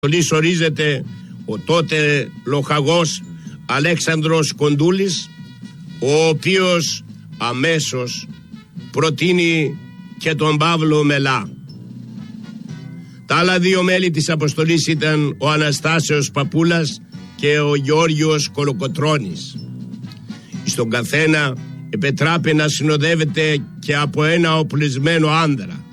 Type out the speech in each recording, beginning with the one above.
αποστολής ορίζεται ο τότε λοχαγός Αλέξανδρος Κοντούλης, ο οποίος αμέσως προτείνει και τον Παύλο Μελά. Τα άλλα δύο μέλη της αποστολής ήταν ο Αναστάσεως Παπούλας και ο Γεώργιος Κολοκοτρώνης. Στον καθένα επετράπη να συνοδεύεται και από ένα οπλισμένο άνδρα.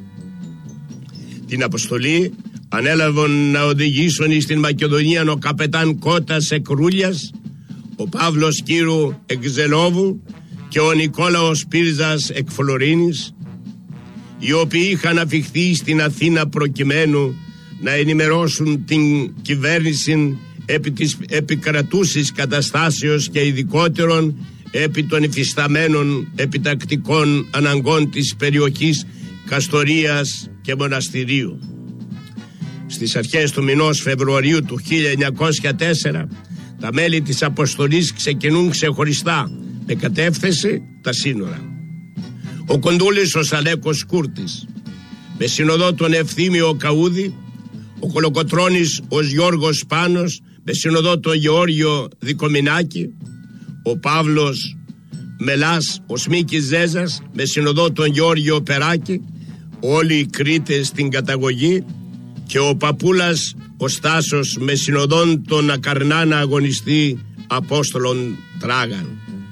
Την αποστολή ανέλαβαν να οδηγήσουν στην Μακεδονία ο καπετάν Κώτας Εκρούλιας, ο Παύλος Κύρου Εκζελόβου και ο Νικόλαος Πύρζας Εκφλωρίνης, οι οποίοι είχαν αφιχθεί στην Αθήνα προκειμένου να ενημερώσουν την κυβέρνηση επί της επικρατούσης καταστάσεως και ειδικότερον επί των υφισταμένων επιτακτικών αναγκών της περιοχής Καστορίας και Μοναστηρίου. Στις αρχές του μηνός Φεβρουαρίου του 1904 τα μέλη της αποστολής ξεκινούν ξεχωριστά με κατεύθυνση τα σύνορα. Ο Κοντούλης ο Σαλέκος Κούρτης, με συνοδό τον Ευθύμιο Καούδη, ο Κολοκοτρώνης ο Γιώργος Πάνος, με συνοδό τον Γεώργιο Δικομινάκη, ο Παύλος Μελάς ο Σμίκης Ζέζας, με συνοδό τον Γεώργιο Περάκη, όλοι οι Κρήτες στην καταγωγή, και ο Παπούλας ο Στάσος με συνοδόν τον ακαρνάνα αγωνιστή Απόστολον Τράγαν.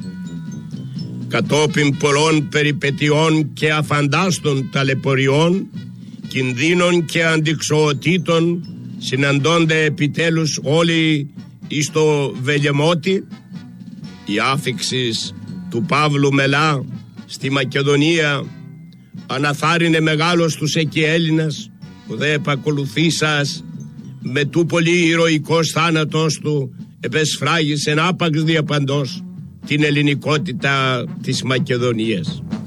Κατόπιν πολλών περιπετειών και αφαντάστων ταλαιπωριών, κινδύνων και αντιξοοτήτων, συναντώνται επιτέλους όλοι εις το Βελεμότη. Η άφιξης του Παύλου Μελά στη Μακεδονία αναθάρρυνε μεγάλος τους εκεί Έλληνας, που δε επακολουθήσας με του πολύ ηρωικός θάνατος του επεσφράγησεν άπαξ διαπαντός την ελληνικότητα της Μακεδονίας.